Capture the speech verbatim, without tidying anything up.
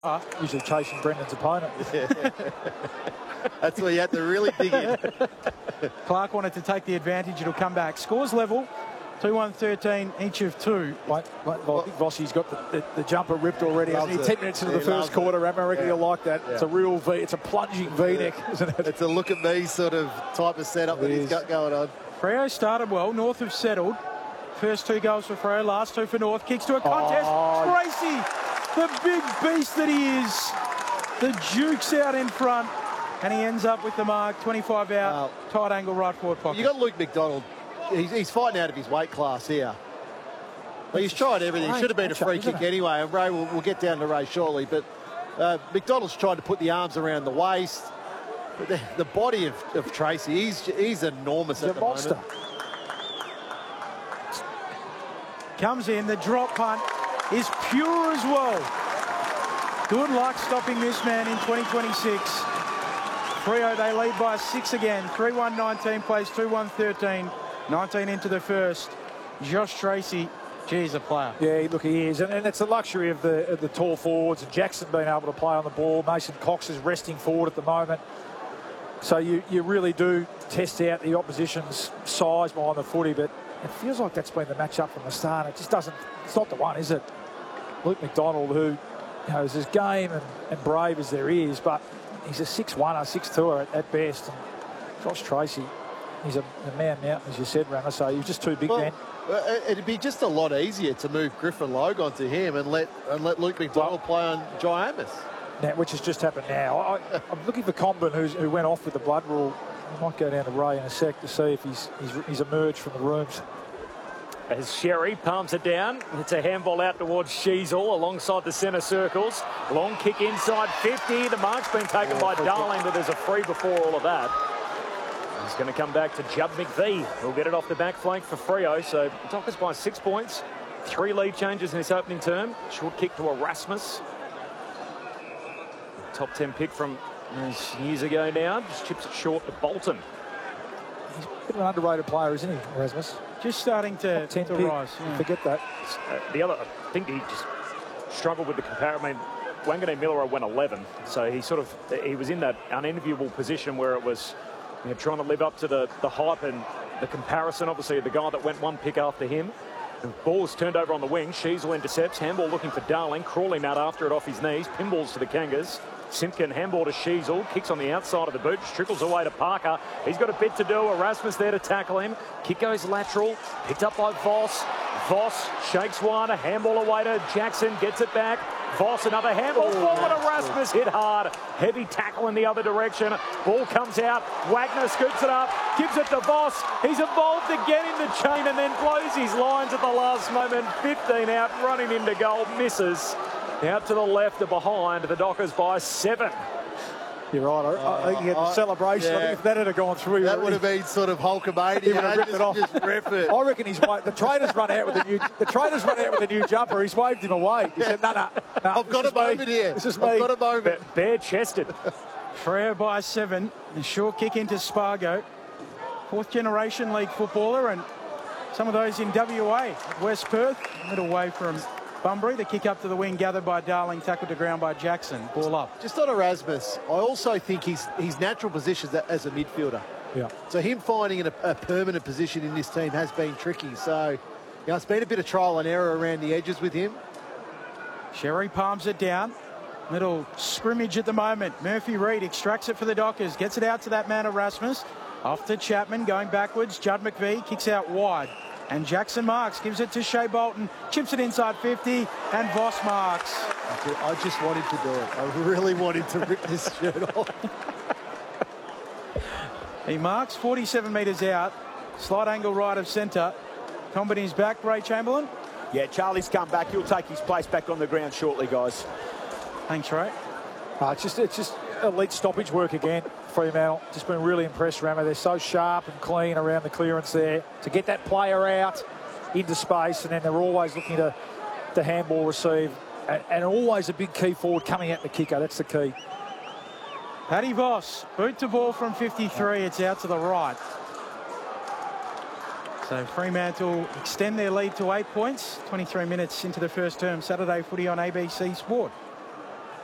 Uh, usually chasing Brendan's opponent. Yeah. That's where you had to really dig in. Clark wanted to take the advantage. It'll come back. Scores level. two one thirteen, each of two. Wait, wait, well, I think Vossi's got the, the, the jumper ripped already, hasn't he? It. Ten minutes into he the first quarter, I reckon yeah. you'll like that. Yeah. It's a real V, it's a plunging V-neck, yeah. isn't it? It's a look at me sort of type of setup it that is. he's got going on. Freo started well. North have settled. First two goals for Freo, last two for North. Kicks to a contest. Oh. Tracy, the big beast that he is. The Duke's out in front. And he ends up with the mark. twenty-five out, wow. Tight angle right forward pocket. You got Luke McDonald. He's, he's fighting out of his weight class here. Well, he's tried everything. It should have been a free kick anyway. And Ray, will we'll get down to Ray shortly. But uh, McDonald's tried to put the arms around the waist. But the, the body of, of Tracy, he's he's enormous he's at a the monster. moment. Comes in, the drop punt is pure as well. Good luck stopping this man in twenty twenty-six. Freo, they lead by six again. three one nineteen plays two one thirteen. nineteen into the first. Josh Tracy, geez, a player. Yeah, look, he is. And, and it's the luxury of the, of the tall forwards. And Jackson being able to play on the ball. Mason Cox is resting forward at the moment. So you, you really do test out the opposition's size behind the footy, but it feels like that's been the matchup from the start. It just doesn't, it's not the one, is it? Luke McDonald, who, you know, is as game and, and brave as there is, but he's a six one or six two at, at best. And Josh Tracy, he's a, a man mountain, as you said, Rama, so he's just too big, well, man. It'd be just a lot easier to move Griffin Logue onto him and let and let Luke McDonald play on Jai Amos. Now, which has just happened now. I, I'm looking for Comben, who's, who went off with the blood rule. I might go down to Ray in a sec to see if he's he's, he's emerged from the rooms. As Sherry palms it down, it's a handball out towards Sheasel alongside the centre circles. Long kick inside fifty. The mark's been taken by Darling, but there's a free before all of that. He's going to come back to Judd McVie. He'll get it off the back flank for Freo. So Dockers by six points. Three lead changes in this opening term. Short kick to Erasmus. Top ten pick from years ago now. Just chips it short to Bolton. He's a bit of an underrated player, isn't he, Erasmus? Just starting to, to rise. Yeah. Forget that. Uh, the other, I think he just struggled with the comparison. I mean, Wanganeen Miller went eleven, so he sort of he was in that unenviable position where it was, you know, trying to live up to the the hype and the comparison. Obviously, the guy that went one pick after him. The ball's turned over on the wing. Sheasel intercepts. Handball looking for Darling. Crawling out after it off his knees. Pinballs to the Kangas. Simpkin, handball to Sheasel. Kicks on the outside of the boot. Trickles away to Parker. He's got a bit to do. Erasmus there to tackle him. Kick goes lateral. Picked up by Voss. Voss shakes one. A handball away to Jackson. Gets it back. Voss, another handball forward. Erasmus hit hard. Heavy tackle in the other direction. Ball comes out. Wagner scoops it up. Gives it to Voss. He's involved again in the chain and then blows his lines at the last moment. fifteen out, running into goal. Misses. Out to the left and behind. The Dockers by seven. You're right. I, I think he had the uh, celebration. Yeah. I think if that had gone through, that would have been sort of Hulkamania. He would have ripped just, it off. Just rip it. I reckon he's wait. The trader's run out with a new. The trader's run out with a new jumper. He's waved him away. He said, "No, no, no. I've got a moment me. here. This is I've me. got a moment." Bare-chested. Freo by seven. The short kick into Spargo. Fourth generation league footballer, and some of those in W A. West Perth, a little way from Bunbury. The kick up to the wing, gathered by Darling, tackled to ground by Jackson. Ball up. Just on Erasmus, I also think his his natural position is as a midfielder. Yeah. So him finding a, a permanent position in this team has been tricky. So, you know, it's been a bit of trial and error around the edges with him. Sherry palms it down. Little scrimmage at the moment. Murphy Reid extracts it for the Dockers. Gets it out to that man Erasmus. Off to Chapman, going backwards. Judd McVie kicks out wide. And Jackson marks, gives it to Shea Bolton, chips it inside fifty, and Voss marks. I just want him to do it. I really want him to rip this shirt off. He marks forty-seven metres out, slight angle right of centre. Company's back, Ray Chamberlain. Yeah, Charlie's come back. He'll take his place back on the ground shortly, guys. Thanks, Ray. Uh, it's just it's just elite stoppage work again. Fremantle just been really impressed, Ramo. They're so sharp and clean around the clearance there to get that player out into space, and then they're always looking to the handball receive, and, and always a big key forward coming at the kicker. That's the key. Paddy Voss, boot to ball from fifty-three. It's out to the right. So Fremantle extend their lead to eight points. twenty-three minutes into the first term. Saturday footy on A B C Sport.